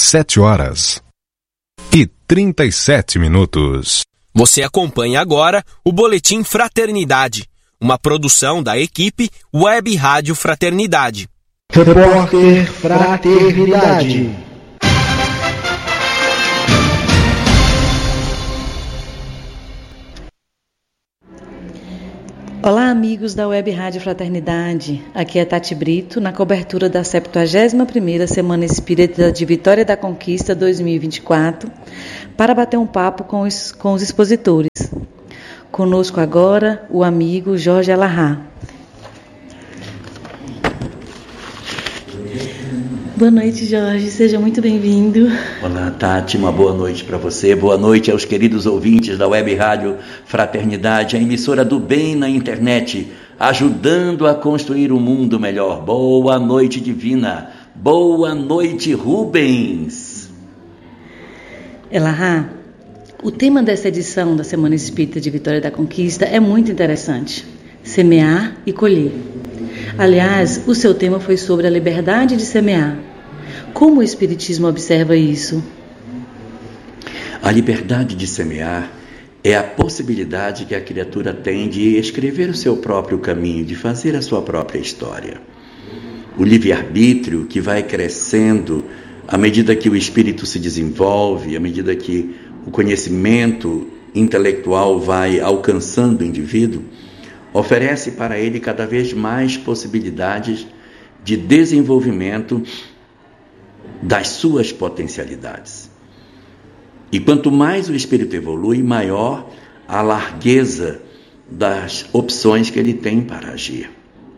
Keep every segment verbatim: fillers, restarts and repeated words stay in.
sete horas e trinta e sete minutos. Você acompanha agora o Boletim Fraternidade, uma produção da equipe Web Rádio Fraternidade. Repórter Fraternidade. Olá, amigos da Web Rádio Fraternidade. Aqui é Tati Brito, na cobertura da septuagésima primeira Semana Espírita de Vitória da Conquista dois mil e vinte e quatro, para bater um papo com os, com os expositores. Conosco agora o amigo Jorge Alahá. Boa noite, Jorge. Seja muito bem-vindo. Olá, Tati. Uma boa noite para você. Boa noite aos queridos ouvintes da Web Rádio Fraternidade, a emissora do bem na internet, ajudando a construir um mundo melhor. Boa noite, Divina. Boa noite, Rubens. Alahá, o tema dessa edição da Semana Espírita de Vitória da Conquista é muito interessante. Semear e colher. Aliás, o seu tema foi sobre a liberdade de semear. Como o Espiritismo observa isso? A liberdade de semear é a possibilidade que a criatura tem de escrever o seu próprio caminho, de fazer a sua própria história. O livre-arbítrio que vai crescendo à medida que o espírito se desenvolve, à medida que o conhecimento intelectual vai alcançando o indivíduo, oferece para ele cada vez mais possibilidades de desenvolvimento das suas potencialidades. E quanto mais o espírito evolui, maior a largueza das opções que ele tem para agir.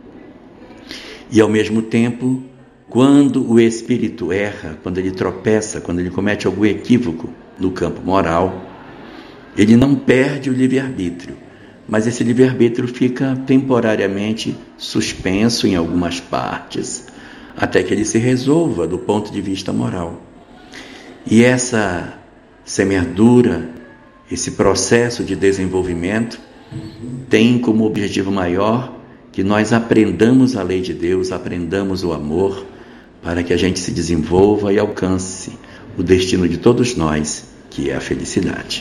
E ao mesmo tempo, quando o espírito erra, quando ele tropeça, quando ele comete algum equívoco no campo moral, ele não perde o livre-arbítrio, mas esse livre-arbítrio fica temporariamente suspenso em algumas partes, até que ele se resolva do ponto de vista moral. E essa semeadura, esse processo de desenvolvimento, tem como objetivo maior que nós aprendamos a lei de Deus, aprendamos o amor, para que a gente se desenvolva e alcance o destino de todos nós, que é a felicidade.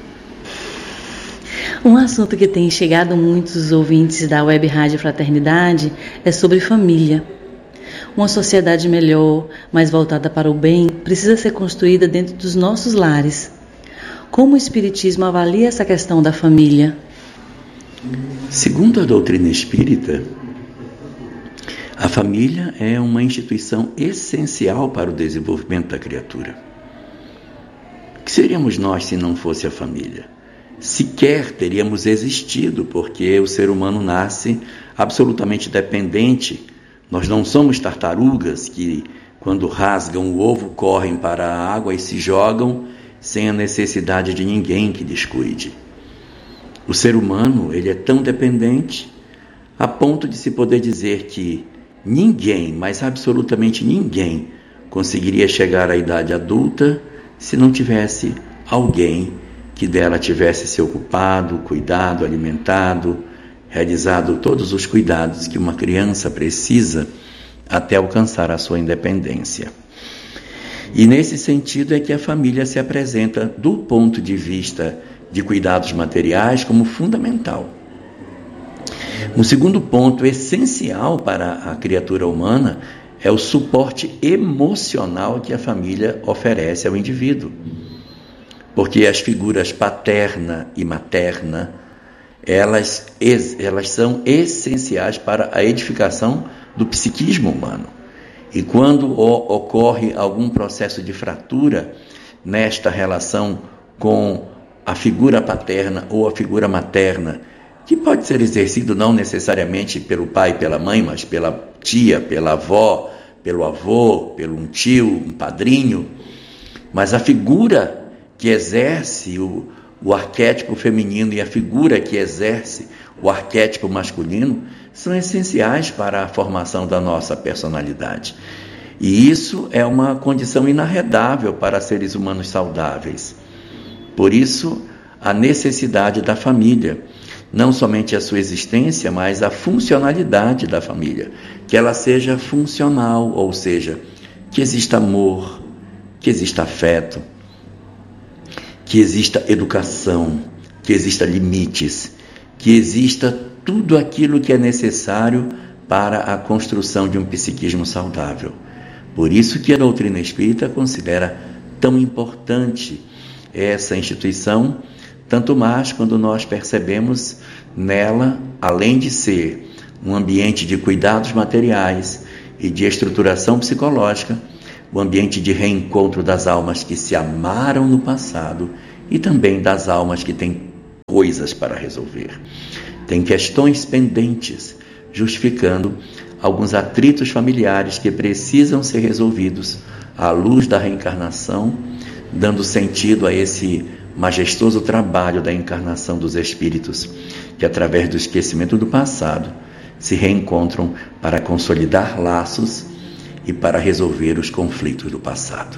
Um assunto que tem chegado muitos ouvintes da Web Rádio Fraternidade é sobre família. Uma sociedade melhor, mais voltada para o bem, precisa ser construída dentro dos nossos lares. Como o Espiritismo avalia essa questão da família? Segundo a doutrina espírita, a família é uma instituição essencial para o desenvolvimento da criatura. O que seríamos nós se não fosse a família? Sequer teríamos existido, porque o ser humano nasce absolutamente dependente. Nós não somos tartarugas que, quando rasgam o ovo, correm para a água e se jogam sem a necessidade de ninguém que lhes cuide. O ser humano, ele é tão dependente a ponto de se poder dizer que ninguém, mas absolutamente ninguém, conseguiria chegar à idade adulta se não tivesse alguém que dela tivesse se ocupado, cuidado, alimentado, realizado todos os cuidados que uma criança precisa até alcançar a sua independência. E nesse sentido é que a família se apresenta, do ponto de vista de cuidados materiais, como fundamental. Um segundo ponto essencial para a criatura humana é o suporte emocional que a família oferece ao indivíduo. Porque as figuras paterna e materna, elas, elas são essenciais para a edificação do psiquismo humano. E quando ocorre algum processo de fratura nesta relação com a figura paterna ou a figura materna, que pode ser exercido não necessariamente pelo pai e pela mãe, mas pela tia, pela avó, pelo avô, pelo um tio, um padrinho, mas a figura que exerce o, o arquétipo feminino e a figura que exerce o arquétipo masculino são essenciais para a formação da nossa personalidade. E isso é uma condição inarredável para seres humanos saudáveis. Por isso, a necessidade da família, não somente a sua existência, mas a funcionalidade da família, que ela seja funcional, ou seja, que exista amor, que exista afeto, que exista educação, que exista limites, que exista tudo aquilo que é necessário para a construção de um psiquismo saudável. Por isso que a doutrina espírita considera tão importante essa instituição, tanto mais quando nós percebemos nela, além de ser um ambiente de cuidados materiais e de estruturação psicológica, o ambiente de reencontro das almas que se amaram no passado e também das almas que têm coisas para resolver. Tem questões pendentes, justificando alguns atritos familiares que precisam ser resolvidos à luz da reencarnação, dando sentido a esse majestoso trabalho da encarnação dos espíritos, que através do esquecimento do passado se reencontram para consolidar laços e para resolver os conflitos do passado.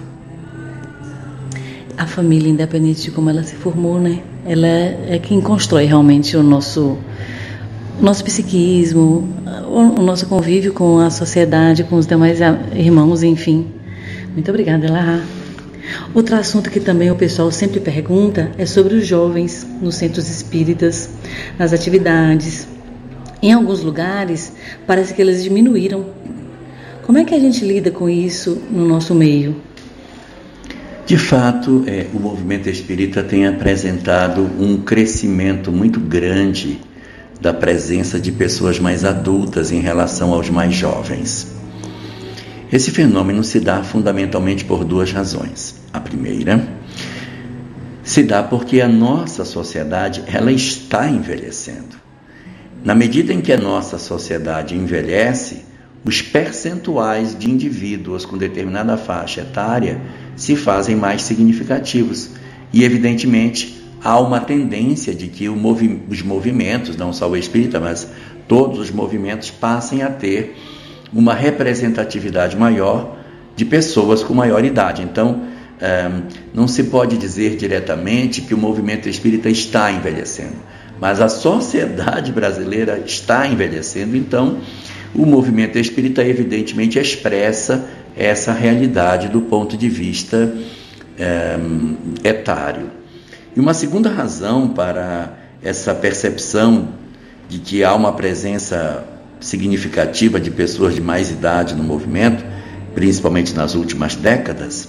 A família, independente de como ela se formou, né? Ela é quem constrói realmente o nosso, nosso psiquismo, o nosso convívio com a sociedade, com os demais irmãos, enfim. Muito obrigada, Elahá. Outro assunto que também o pessoal sempre pergunta é sobre os jovens nos centros espíritas, nas atividades. Em alguns lugares, parece que eles diminuíram. Como é que a gente lida com isso no nosso meio? De fato, é, o movimento espírita tem apresentado um crescimento muito grande da presença de pessoas mais adultas em relação aos mais jovens. Esse fenômeno se dá fundamentalmente por duas razões. A primeira se dá porque a nossa sociedade ela está envelhecendo. Na medida em que a nossa sociedade envelhece, os percentuais de indivíduos com determinada faixa etária se fazem mais significativos. E, evidentemente, há uma tendência de que o movi- os movimentos, não só o espírita, mas todos os movimentos, passem a ter uma representatividade maior de pessoas com maior idade. Então, eh, não se pode dizer diretamente que o movimento espírita está envelhecendo, mas a sociedade brasileira está envelhecendo, então o movimento espírita evidentemente expressa essa realidade do ponto de vista é, etário. E uma segunda razão para essa percepção de que há uma presença significativa de pessoas de mais idade no movimento, principalmente nas últimas décadas,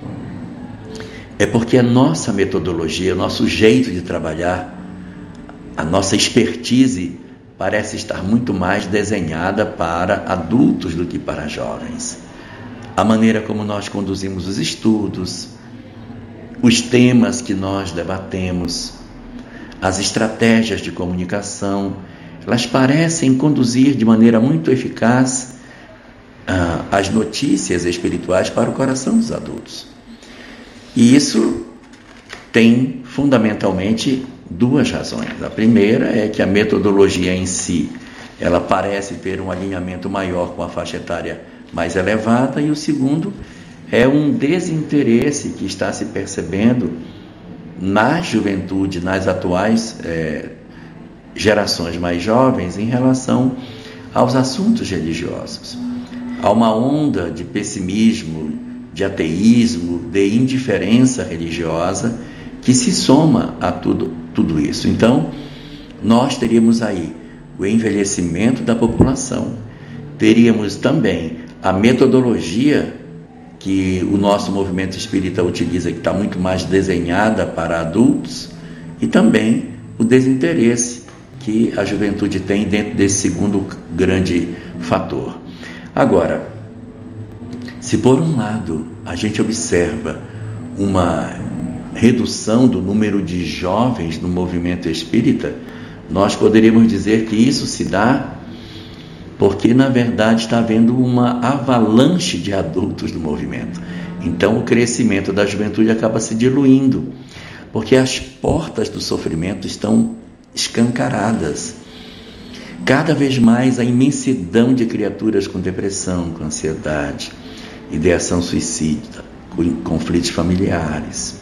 é porque a nossa metodologia, o nosso jeito de trabalhar, a nossa expertise parece estar muito mais desenhada para adultos do que para jovens. A maneira como nós conduzimos os estudos, os temas que nós debatemos, as estratégias de comunicação, elas parecem conduzir de maneira muito eficaz ah, as notícias espirituais para o coração dos adultos. E isso tem fundamentalmente duas razões. A primeira é que a metodologia em si, ela parece ter um alinhamento maior com a faixa etária mais elevada, e o segundo é um desinteresse que está se percebendo na juventude, nas atuais é, gerações mais jovens em relação aos assuntos religiosos. Há uma onda de pessimismo, de ateísmo, de indiferença religiosa que se soma a tudo, tudo isso. Então, nós teríamos aí o envelhecimento da população, teríamos também a metodologia que o nosso movimento espírita utiliza, que está muito mais desenhada para adultos, e também o desinteresse que a juventude tem dentro desse segundo grande fator. Agora, se por um lado a gente observa uma redução do número de jovens no movimento espírita, nós poderíamos dizer que isso se dá porque, na verdade, está havendo uma avalanche de adultos no movimento. Então, o crescimento da juventude acaba se diluindo, porque as portas do sofrimento estão escancaradas. Cada vez mais a imensidão de criaturas com depressão, com ansiedade, ideação suicida, com conflitos familiares,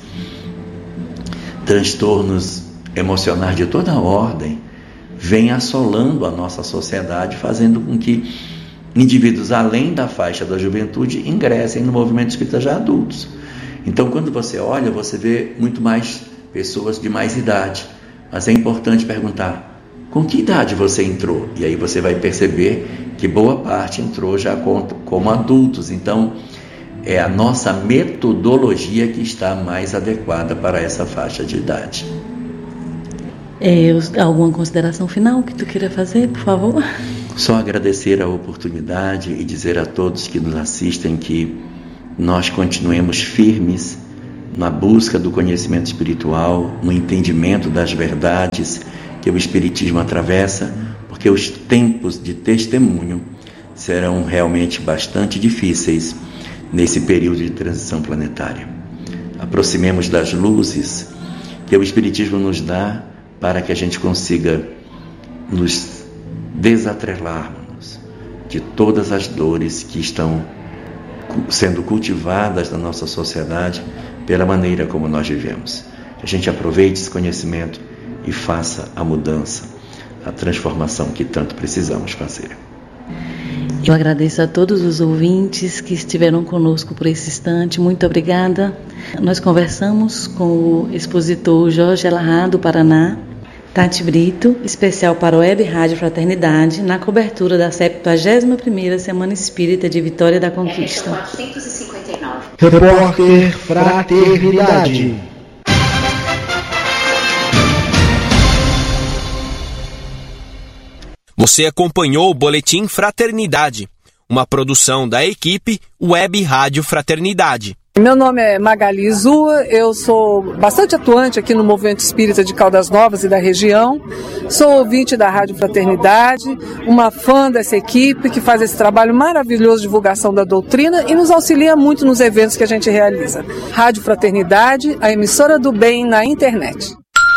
transtornos emocionais de toda a ordem, vem assolando a nossa sociedade, fazendo com que indivíduos além da faixa da juventude ingressem no movimento espírita já adultos. Então, quando você olha, você vê muito mais pessoas de mais idade. Mas é importante perguntar, com que idade você entrou? E aí você vai perceber que boa parte entrou já como adultos. Então, é a nossa metodologia que está mais adequada para essa faixa de idade. É, alguma consideração final que tu queira fazer, por favor? Só agradecer a oportunidade e dizer a todos que nos assistem que nós continuemos firmes na busca do conhecimento espiritual, no entendimento das verdades que o Espiritismo atravessa, porque os tempos de testemunho serão realmente bastante difíceis nesse período de transição planetária. Aproximemos das luzes que o Espiritismo nos dá para que a gente consiga nos desatrelarmos de todas as dores que estão sendo cultivadas na nossa sociedade pela maneira como nós vivemos. Que a gente aproveite esse conhecimento e faça a mudança, a transformação que tanto precisamos fazer. Eu agradeço a todos os ouvintes que estiveram conosco por esse instante. Muito obrigada. Nós conversamos com o expositor Jorge Elahá, do Paraná, Tati Brito, especial para o Web Rádio Fraternidade, na cobertura da septuagésima primeira Semana Espírita de Vitória da Conquista. quatrocentos e cinquenta e nove. Repórter Fraternidade. Você acompanhou o Boletim Fraternidade, uma produção da equipe Web Rádio Fraternidade. Meu nome é Magali Zua, eu sou bastante atuante aqui no Movimento Espírita de Caldas Novas e da região. Sou ouvinte da Rádio Fraternidade, uma fã dessa equipe que faz esse trabalho maravilhoso de divulgação da doutrina e nos auxilia muito nos eventos que a gente realiza. Rádio Fraternidade, a emissora do bem na internet.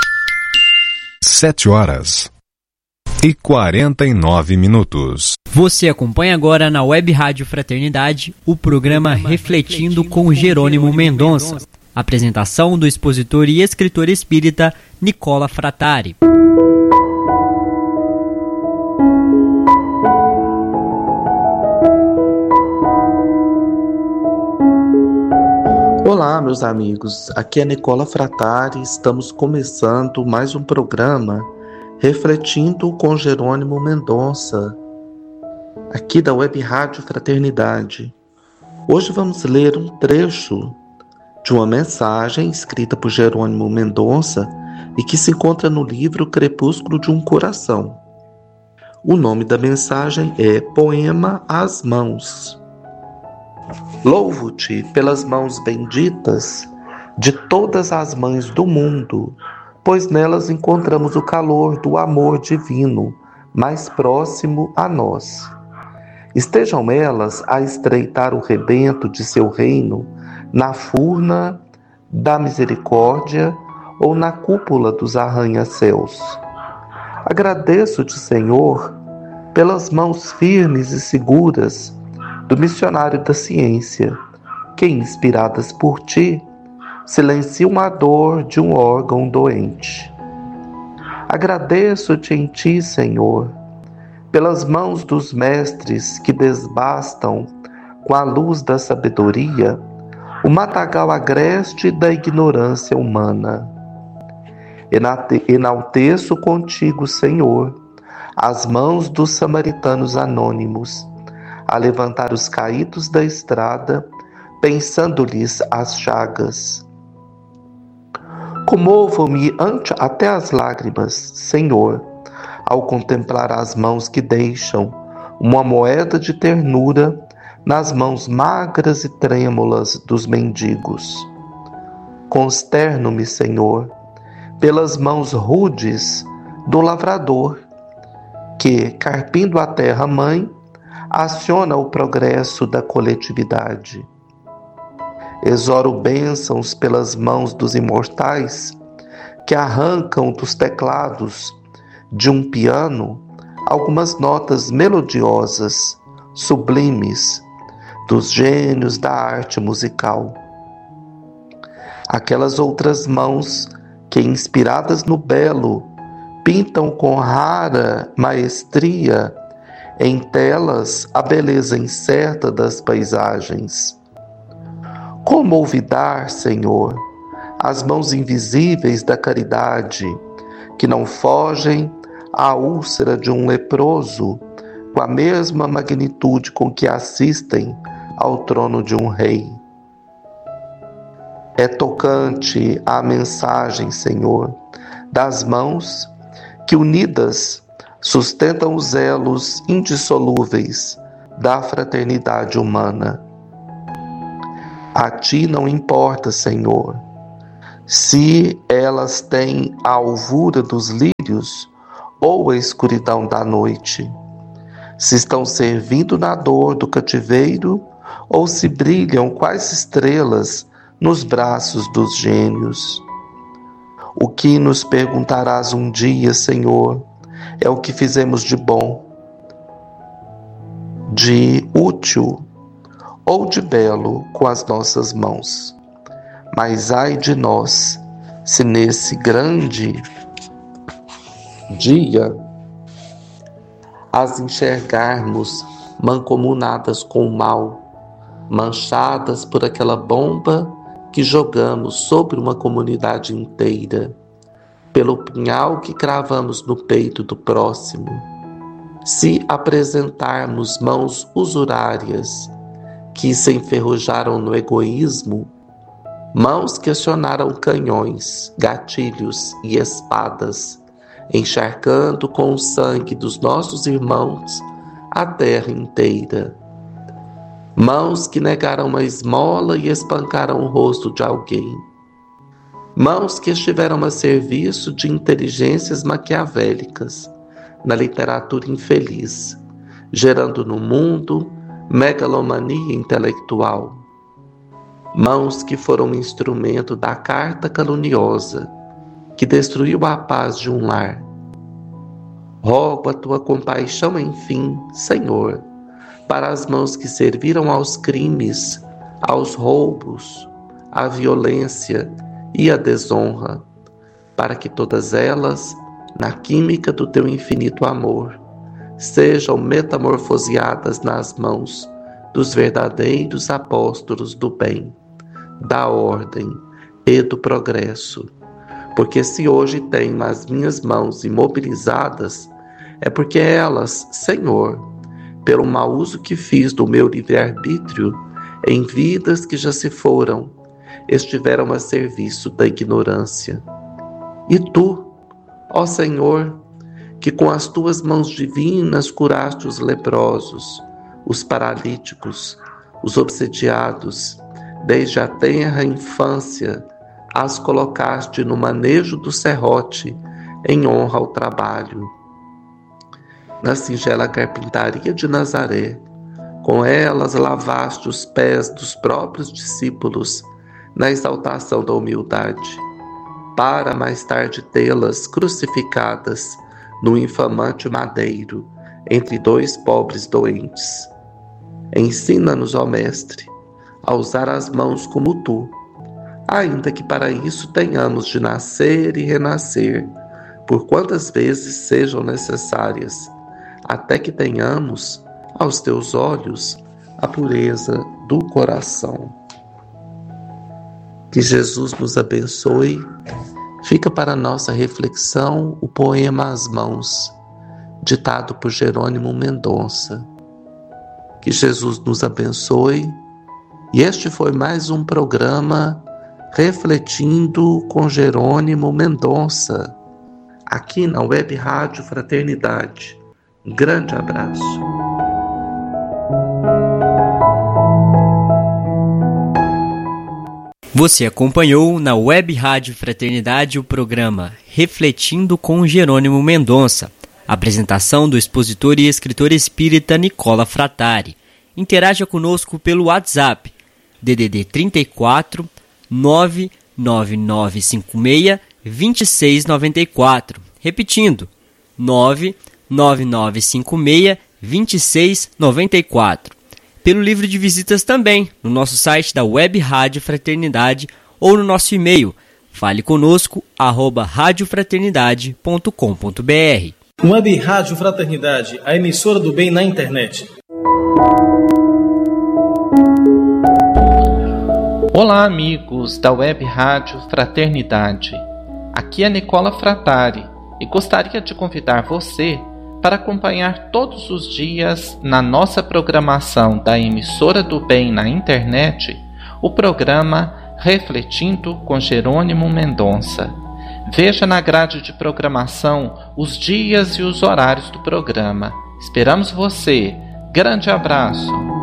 Sete horas e quarenta e nove minutos. Você acompanha agora na Web Rádio Fraternidade o programa Refletindo com Jerônimo Mendonça. Apresentação do expositor e escritor espírita Nicola Frattari. Olá, meus amigos. Aqui é Nicola Frattari. Estamos começando mais um programa Refletindo com Jerônimo Mendonça, aqui da Web Rádio Fraternidade. Hoje vamos ler um trecho de uma mensagem escrita por Jerônimo Mendonça e que se encontra no livro Crepúsculo de um Coração. O nome da mensagem é Poema às Mãos. Louvo-te pelas mãos benditas de todas as mães do mundo, pois nelas encontramos o calor do amor divino, mais próximo a nós. Estejam elas a estreitar o rebento de seu reino na furna da misericórdia ou na cúpula dos arranha-céus. Agradeço-te, Senhor, pelas mãos firmes e seguras do missionário da ciência, que, inspiradas por ti, silenciam a dor de um órgão doente. Agradeço-te em ti, Senhor, pelas mãos dos mestres que desbastam com a luz da sabedoria o matagal agreste da ignorância humana. Enalteço contigo, Senhor, as mãos dos samaritanos anônimos, a levantar os caídos da estrada, pensando-lhes as chagas. Comovo-me ante até as lágrimas, Senhor, ao contemplar as mãos que deixam uma moeda de ternura nas mãos magras e trêmulas dos mendigos. Consterno-me, Senhor, pelas mãos rudes do lavrador, que, carpindo a terra-mãe, aciona o progresso da coletividade. Exoro bênçãos pelas mãos dos imortais, que arrancam dos teclados de um piano algumas notas melodiosas, sublimes, dos gênios da arte musical. Aquelas outras mãos que, inspiradas no belo, pintam com rara maestria em telas a beleza incerta das paisagens. Como olvidar, Senhor, as mãos invisíveis da caridade, que não fogem à úlcera de um leproso, com a mesma magnitude com que assistem ao trono de um rei. É tocante a mensagem, Senhor, das mãos que unidas sustentam os elos indissolúveis da fraternidade humana. A Ti não importa, Senhor, se elas têm a alvura dos lírios ou a escuridão da noite, se estão servindo na dor do cativeiro ou se brilham quais estrelas nos braços dos gênios. O que nos perguntarás um dia, Senhor, é o que fizemos de bom, de útil ou de belo com as nossas mãos. Mas ai de nós, se nesse grande dia as enxergarmos mancomunadas com o mal, manchadas por aquela bomba que jogamos sobre uma comunidade inteira, pelo punhal que cravamos no peito do próximo. Se apresentarmos mãos usurárias que se enferrujaram no egoísmo, mãos que acionaram canhões, gatilhos e espadas, encharcando com o sangue dos nossos irmãos a terra inteira. Mãos que negaram uma esmola e espancaram o rosto de alguém. Mãos que estiveram a serviço de inteligências maquiavélicas na literatura infeliz, gerando no mundo megalomania intelectual. Mãos que foram instrumento da carta caluniosa que destruiu a paz de um lar. Rogo a Tua compaixão, enfim, Senhor, para as mãos que serviram aos crimes, aos roubos, à violência e à desonra, para que todas elas, na química do Teu infinito amor, sejam metamorfoseadas nas mãos dos verdadeiros apóstolos do bem, da ordem e do progresso. Porque se hoje tenho as minhas mãos imobilizadas, é porque elas, Senhor, pelo mau uso que fiz do meu livre-arbítrio em vidas que já se foram, estiveram a serviço da ignorância. E Tu, ó Senhor, que com as Tuas mãos divinas curaste os leprosos, os paralíticos, os obsediados, desde a tenra infância, as colocaste no manejo do serrote, em honra ao trabalho. Na singela carpintaria de Nazaré, com elas lavaste os pés dos próprios discípulos, na exaltação da humildade, para mais tarde tê-las crucificadas no infamante madeiro, entre dois pobres doentes. Ensina-nos, ó Mestre, a usar as mãos como Tu, ainda que para isso tenhamos de nascer e renascer, por quantas vezes sejam necessárias, até que tenhamos, aos Teus olhos, a pureza do coração. Que Jesus nos abençoe. Fica para nossa reflexão o poema As Mãos, ditado por Jerônimo Mendonça. Que Jesus nos abençoe. E este foi mais um programa Refletindo com Jerônimo Mendonça, aqui na Web Rádio Fraternidade. Um grande abraço. Você acompanhou na Web Rádio Fraternidade o programa Refletindo com Jerônimo Mendonça. Apresentação do expositor e escritor espírita Nicola Frattari. Interaja conosco pelo WhatsApp D D D trinta e quatro, nove nove nove cinco seis, dois seis nove quatro. Repetindo, nove nove nove cinco seis, dois seis nove quatro. Pelo livro de visitas também, no nosso site da Web Rádio Fraternidade ou no nosso e-mail, fale conosco, arroba radiofraternidade ponto com ponto br. Web Rádio Fraternidade, a emissora do bem na internet. Olá, amigos da Web Rádio Fraternidade. Aqui é Nicola Frattari e gostaria de convidar você para acompanhar todos os dias na nossa programação da Emissora do Bem na internet o programa Refletindo com Jerônimo Mendonça. Veja na grade de programação os dias e os horários do programa. Esperamos você. Grande abraço.